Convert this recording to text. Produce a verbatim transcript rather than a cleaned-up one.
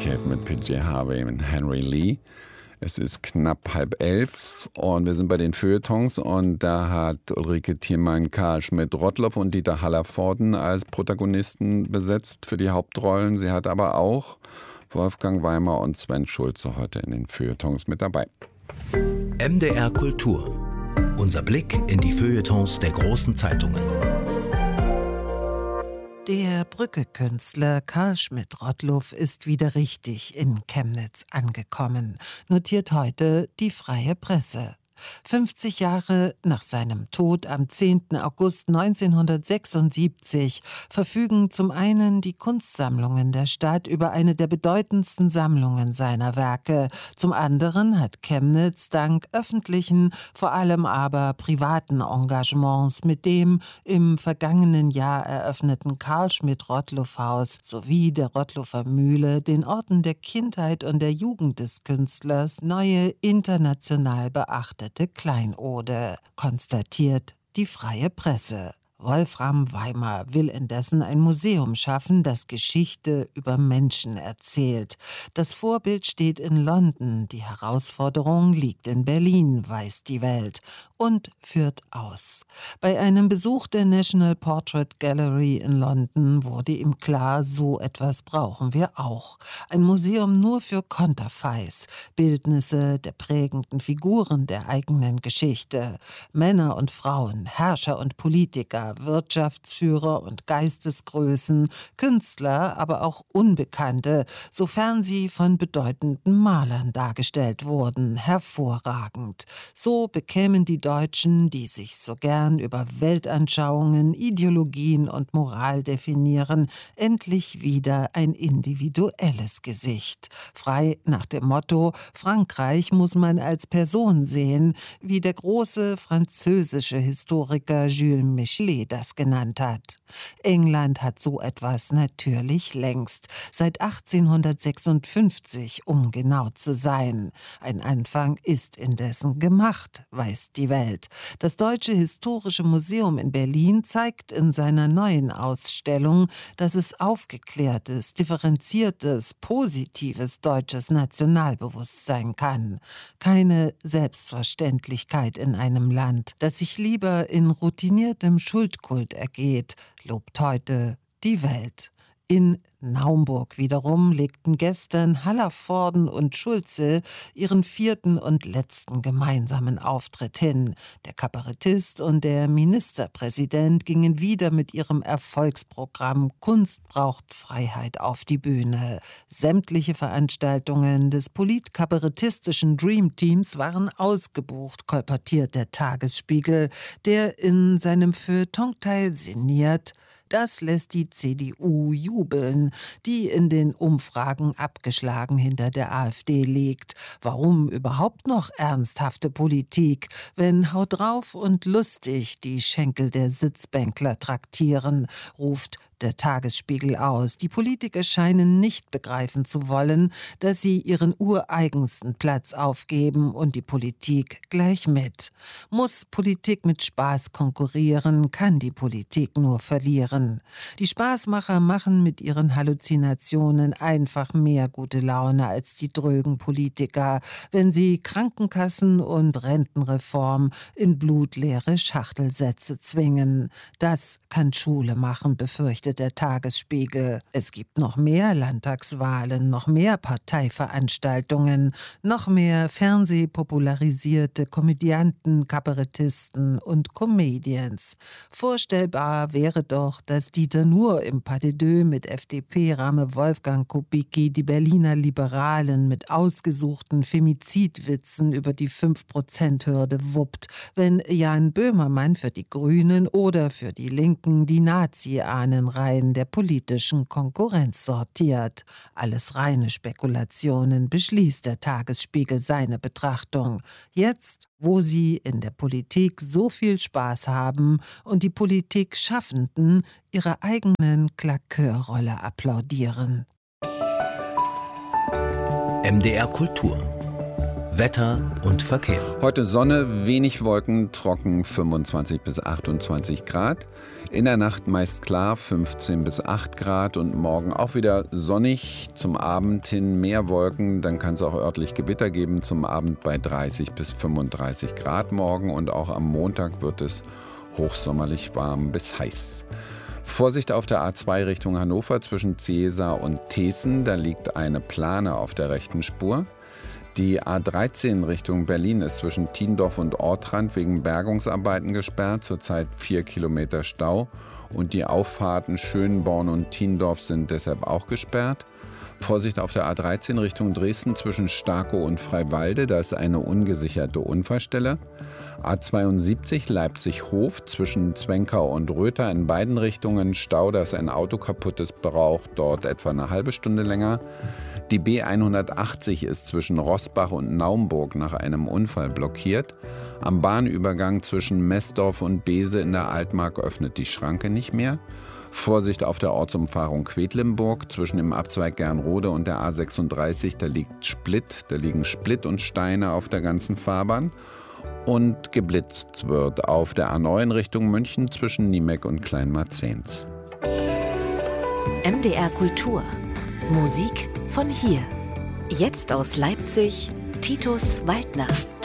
Cave mit P J Harvey und Henry Lee. Es ist knapp halb elf und wir sind bei den Feuilletons und da hat Ulrike Thiemann Karl Schmidt-Rottluff und Dieter Hallervorden als Protagonisten besetzt für die Hauptrollen. Sie hat aber auch Wolfgang Weimar und Sven Schulze heute in den Feuilletons mit dabei. M D R Kultur. Unser Blick in die Feuilletons der großen Zeitungen. Der Brücke-Künstler Karl Schmidt-Rottluff ist wieder richtig in Chemnitz angekommen, notiert heute die Freie Presse. fünfzig Jahre nach seinem Tod am zehnten August neunzehnhundertsechsundsiebzig verfügen zum einen die Kunstsammlungen der Stadt über eine der bedeutendsten Sammlungen seiner Werke. Zum anderen hat Chemnitz dank öffentlichen, vor allem aber privaten Engagements mit dem im vergangenen Jahr eröffneten Karl-Schmidt-Rottluff-Haus sowie der Rottluffer Mühle, den Orten der Kindheit und der Jugend des Künstlers, neue international beachtete Kleinode, konstatiert die Freie Presse. Wolfram Weimar will indessen ein Museum schaffen, das Geschichte über Menschen erzählt. Das Vorbild steht in London, die Herausforderung liegt in Berlin, weiß die Welt, und führt aus. Bei einem Besuch der National Portrait Gallery in London wurde ihm klar, so etwas brauchen wir auch. Ein Museum nur für Konterfeis, Bildnisse der prägenden Figuren der eigenen Geschichte. Männer und Frauen, Herrscher und Politiker, Wirtschaftsführer und Geistesgrößen, Künstler, aber auch Unbekannte, sofern sie von bedeutenden Malern dargestellt wurden, hervorragend. So bekämen die Deutschen, die sich so gern über Weltanschauungen, Ideologien und Moral definieren, endlich wieder ein individuelles Gesicht. Frei nach dem Motto, Frankreich muss man als Person sehen, wie der große französische Historiker Jules Michelet das genannt hat. England hat so etwas natürlich längst, seit achtzehnhundertsechsundfünfzig, um genau zu sein. Ein Anfang ist indessen gemacht, weiß die Welt. Das Deutsche Historische Museum in Berlin zeigt in seiner neuen Ausstellung, dass es aufgeklärtes, differenziertes, positives deutsches Nationalbewusstsein kann. Keine Selbstverständlichkeit in einem Land, das sich lieber in routiniertem Schuldkult ergeht, lobt heute die Welt. In Naumburg wiederum legten gestern Hallervorden und Schulze ihren vierten und letzten gemeinsamen Auftritt hin. Der Kabarettist und der Ministerpräsident gingen wieder mit ihrem Erfolgsprogramm Kunst braucht Freiheit auf die Bühne. Sämtliche Veranstaltungen des politkabarettistischen Dream Teams waren ausgebucht, kolportiert der Tagesspiegel, der in seinem Feuilletonteil sinniert: Das lässt die C D U jubeln, die in den Umfragen abgeschlagen hinter der AfD liegt. Warum überhaupt noch ernsthafte Politik, wenn Haut drauf und lustig die Schenkel der Sitzbänkler traktieren, ruft der Tagesspiegel aus. Die Politiker scheinen nicht begreifen zu wollen, dass sie ihren ureigensten Platz aufgeben und die Politik gleich mit. Muss Politik mit Spaß konkurrieren, kann die Politik nur verlieren. Die Spaßmacher machen mit ihren Halluzinationen einfach mehr gute Laune als die drögen Politiker, wenn sie Krankenkassen und Rentenreform in blutleere Schachtelsätze zwingen. Das kann Schule machen, befürchtet der Tagesspiegel. Es gibt noch mehr Landtagswahlen, noch mehr Parteiveranstaltungen, noch mehr fernsehpopularisierte Komödianten, Kabarettisten und Comedians. Vorstellbar wäre doch, dass Dieter Nuhr im Pas de Deux mit F D P-Rame Wolfgang Kubicki die Berliner Liberalen mit ausgesuchten Femizidwitzen über die fünf Prozent Hürde wuppt, wenn Jan Böhmermann für die Grünen oder für die Linken die Nazi-Ahnenreihen der politischen Konkurrenz sortiert. Alles reine Spekulationen, beschließt der Tagesspiegel seine Betrachtung. Jetzt, wo sie in der Politik so viel Spaß haben und die Politik-Schaffenden ihrer eigenen Klakeurrolle applaudieren. M D R Kultur. Wetter und Verkehr. Heute Sonne, wenig Wolken, trocken fünfundzwanzig bis achtundzwanzig Grad. In der Nacht meist klar, fünfzehn bis acht Grad und morgen auch wieder sonnig. Zum Abend hin mehr Wolken, dann kann es auch örtlich Gewitter geben. Zum Abend bei dreißig bis fünfunddreißig Grad morgen und auch am Montag wird es hochsommerlich warm bis heiß. Vorsicht auf der A zwei Richtung Hannover zwischen Ziesar und Teeßen, da liegt eine Plane auf der rechten Spur. Die A dreizehn Richtung Berlin ist zwischen Tiendorf und Ortrand wegen Bergungsarbeiten gesperrt, zurzeit vier Kilometer Stau. Und die Auffahrten Schönborn und Tiendorf sind deshalb auch gesperrt. Vorsicht auf der A dreizehn Richtung Dresden zwischen Starkow und Freiwalde, da ist eine ungesicherte Unfallstelle. A zweiundsiebzig Leipzig-Hof zwischen Zwenkau und Röther in beiden Richtungen Stau, da ist ein Auto kaputt ist, braucht dort etwa eine halbe Stunde länger. Die B hundertachtzig ist zwischen Roßbach und Naumburg nach einem Unfall blockiert. Am Bahnübergang zwischen Messdorf und Bese in der Altmark öffnet die Schranke nicht mehr. Vorsicht auf der Ortsumfahrung Quedlinburg zwischen dem Abzweig Gernrode und der A sechsunddreißig, da liegt Split, da liegen Split und Steine auf der ganzen Fahrbahn. Und geblitzt wird auf der A neun Richtung München zwischen Niemeck und Kleinmarzens. M D R Kultur. Musik von hier. Jetzt aus Leipzig, Titus Waldner.